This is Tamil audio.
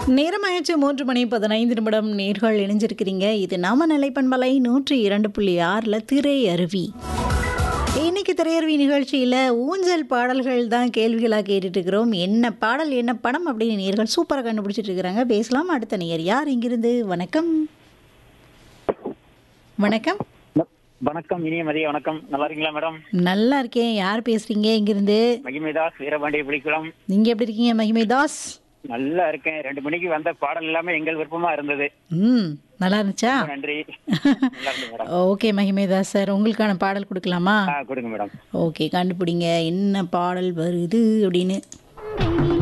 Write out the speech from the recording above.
நேரமாயிடுச்சு 3 மணி 15 நிமிடம். நேர்கள் இணைஞ்சிருக்கிறீங்க. இது நாம நிலைப்பண்பலை 102.6ல திரை அருவி. இன்னைக்கு திரையருவி நிகழ்ச்சியில் ஊஞ்சல் பாடல்கள் தான் கேள்விகளாக கேட்டுட்டு இருக்கிறோம். என்ன பாடல் என்ன படம் அப்படின்னு நேர்கள் சூப்பராக கண்டுபிடிச்சிட்டு இருக்கிறாங்க. பேசலாம். அடுத்த நேயர் யார் இங்கிருந்து? வணக்கம். வணக்கம். வணக்கம், இனிய மதிய வணக்கம். நல்லா இருக்கீங்களா மேடம்? நல்லா இருக்கேன். யார் பேசுறீங்க இங்கிருந்து? மகிமைதாஸ், வீரபாண்டிய புலிக்குளம். நீங்க எப்படி இருக்கீங்க மகிமை தாஸ்? நல்லா இருக்கேன். 2 மணிக்கு வந்த பாடல் எல்லாமே எங்கள் விருப்பமா இருந்தது. நல்லா இருந்துச்சா? ரொம்ப நன்றி. நல்லா இருந்து மேடம். ஓகே மகிமேதாஸ் சார், உங்களுக்கான பாடல் கொடுக்கலாமா? கொடுங்க மேடம். ஓகே, கண்டுபிடிங்க என்ன பாடல் வருது அப்படின்னு.